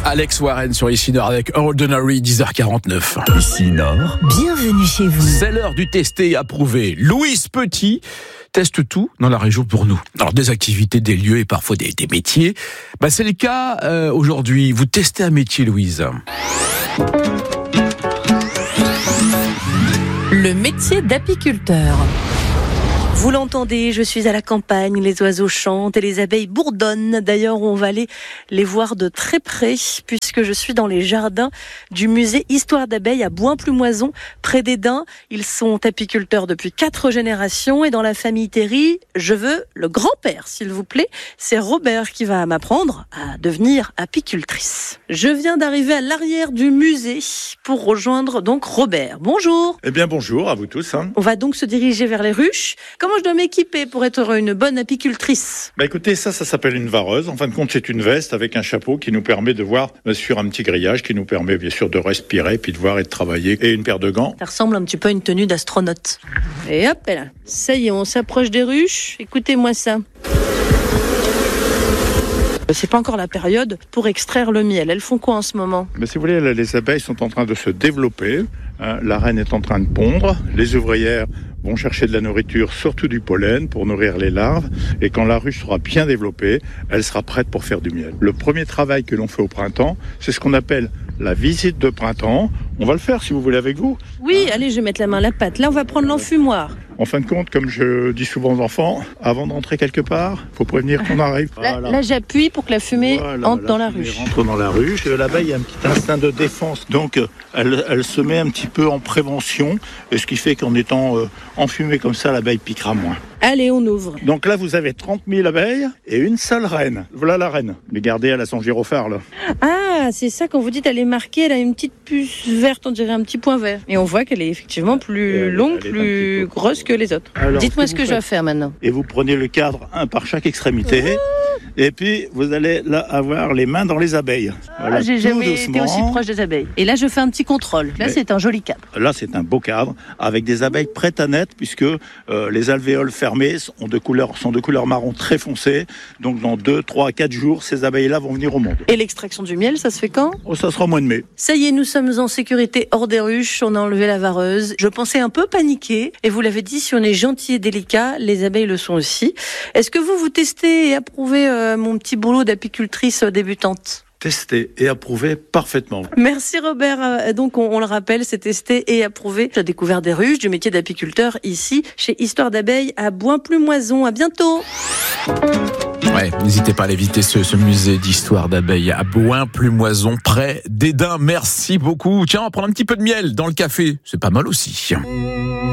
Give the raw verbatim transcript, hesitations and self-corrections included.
Alex Warren sur Ici Nord avec Ordinary, dix heures quarante-neuf. Ici Nord. Bienvenue chez vous. C'est l'heure du tester et approuver. Louise Petit teste tout dans la région pour nous. Alors des activités, des lieux et parfois des, des métiers. Bah, c'est le cas euh, aujourd'hui. Vous testez un métier, Louise. Le métier d'apiculteur. Vous l'entendez, je suis à la campagne, les oiseaux chantent et les abeilles bourdonnent. D'ailleurs, on va aller les voir de très près puisque je suis dans les jardins du musée Histoire d'abeilles à Boin-Plumoison, près d'Esdin. Ils sont apiculteurs depuis quatre générations et dans la famille Théry, je veux le grand-père, s'il vous plaît. C'est Robert qui va m'apprendre à devenir apicultrice. Je viens d'arriver à l'arrière du musée pour rejoindre donc Robert. Bonjour. Eh bien, bonjour à vous tous. Hein. On va donc se diriger vers les ruches. Comment je dois m'équiper pour être une bonne apicultrice? Bah écoutez, ça, ça s'appelle une vareuse. En fin de compte, c'est une veste avec un chapeau qui nous permet de voir sur un petit grillage, qui nous permet bien sûr de respirer, puis de voir et de travailler. Et une paire de gants. Ça ressemble un petit peu à une tenue d'astronaute. Et hop là, ça y est, on s'approche des ruches. Écoutez-moi ça. C'est pas encore la période pour extraire le miel. Elles font quoi en ce moment? Mais si vous voulez, les abeilles sont en train de se développer. Hein, la reine est en train de pondre. Les ouvrières vont chercher de la nourriture, surtout du pollen, pour nourrir les larves. Et quand la ruche sera bien développée, elle sera prête pour faire du miel. Le premier travail que l'on fait au printemps, c'est ce qu'on appelle la visite de printemps. On va le faire si vous voulez avec vous. Oui, allez, je vais mettre la main à la pâte. Là, on va prendre l'enfumoir. En fin de compte, comme je dis souvent aux enfants, avant d'entrer quelque part, il faut prévenir qu'on arrive. Là, voilà. là, j'appuie pour que la fumée voilà, entre la dans la fumée ruche. rentre dans la ruche. L'abeille a un petit instinct de défense, donc elle, elle se met un petit peu en prévention, et ce qui fait qu'en étant euh, enfumée comme ça, l'abeille piquera moins. Allez, on ouvre. Donc là, vous avez trente mille abeilles et une seule reine. Voilà la reine. Mais gardez, elle a son gyrophare là. Ah, c'est ça quand vous dites elle est marquée, elle a une petite puce verte, on dirait un petit point vert. Et on voit qu'elle est effectivement plus elle, longue, elle plus grosse que les autres. Alors, Dites-moi ce vous que je dois faites, faire maintenant. Et vous prenez le cadre, un par chaque extrémité. Et puis, vous allez là avoir les mains dans les abeilles. Voilà, Ah, j'ai tout jamais été doucement. aussi proche des abeilles. Et là, je fais un petit contrôle. Là, Mais- c'est un joli cadre. Là, c'est un beau cadre avec des abeilles prêtes à naître puisque euh, les alvéoles fermées sont de couleur, sont de couleur marron très foncé. Donc, dans deux, trois, quatre jours, ces abeilles-là vont venir au monde. Et l'extraction du miel, ça se fait quand? Oh, ça sera au mois de mai. Ça y est, nous sommes en sécurité hors des ruches, on a enlevé la vareuse. Je pensais un peu paniquer, et vous l'avez dit, si on est gentil et délicat, les abeilles le sont aussi. Est-ce que vous, vous testez et approuvez euh, mon petit boulot d'apicultrice débutante? Testé et approuvé parfaitement. Merci Robert. Euh, Donc on, on le rappelle, c'est testé et approuvé. J'ai découvert des ruches du métier d'apiculteur ici, chez Histoire d'abeilles à Boin-Plumoison. À bientôt. Ouais, n'hésitez pas à aller visiter ce, ce musée d'histoire d'abeilles à Boin-Plumoison, près d'Esdin. Merci beaucoup. Tiens, on va prendre un petit peu de miel dans le café. C'est pas mal aussi.